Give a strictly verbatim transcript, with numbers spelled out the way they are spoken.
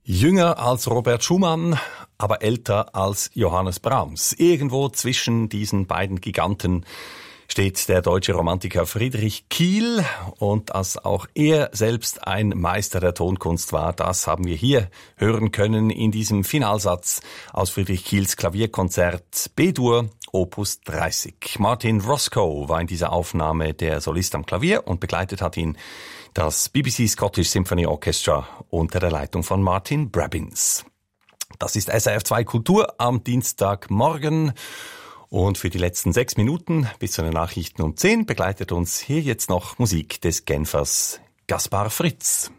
Jünger als Robert Schumann, aber älter als Johannes Brahms. Irgendwo zwischen diesen beiden Giganten steht der deutsche Romantiker Friedrich Kiel, und dass auch er selbst ein Meister der Tonkunst war, das haben wir hier hören können in diesem Finalsatz aus Friedrich Kiels Klavierkonzert B-Dur Opus dreißig. Martin Roscoe war in dieser Aufnahme der Solist am Klavier und begleitet hat ihn das B B C Scottish Symphony Orchestra unter der Leitung von Martin Brabbins. Das ist S R F zwei Kultur am Dienstagmorgen. Und für die letzten sechs Minuten bis zu den Nachrichten um zehn begleitet uns hier jetzt noch Musik des Genfers Gaspar Fritz.